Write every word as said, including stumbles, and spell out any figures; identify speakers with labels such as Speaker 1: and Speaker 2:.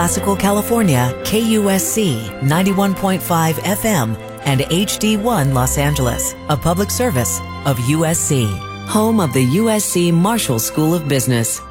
Speaker 1: Classical California, K U S C ninety-one point five F M and H D one Los Angeles, a public service of U S C, home of the U S C Marshall School of Business.